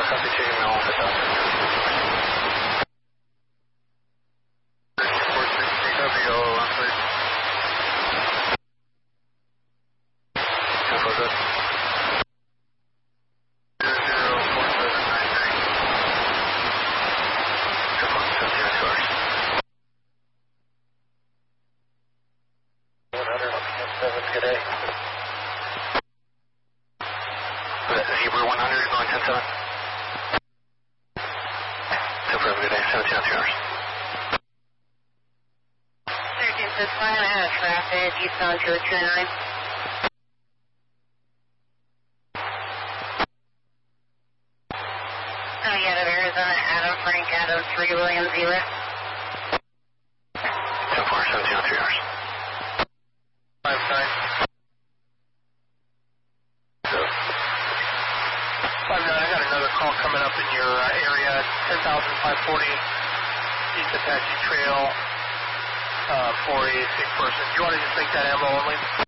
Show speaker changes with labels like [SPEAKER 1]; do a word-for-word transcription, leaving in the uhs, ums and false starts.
[SPEAKER 1] copy two, no, one thousand. four six three, copy, yellow, one three. ten four, good. zero zero four seven nine three. ten four, seven zero two hours. one hundred on ten seven, good day. Zebra one hundred, going ten seven. ten four, good day, seventeen on three hours.
[SPEAKER 2] thirteen six five, I have traffic, eastbound two two nine. Oh, yeah, out of Arizona, Adam Frank, Adam three, William Zebra.
[SPEAKER 1] ten four, seventeen on three hours. five nine.
[SPEAKER 3] five nine, I got another call coming up in your uh, area, ten thousand five forty, East Apache Trail, uh, for a sick person. Do you want to just make that ammo only?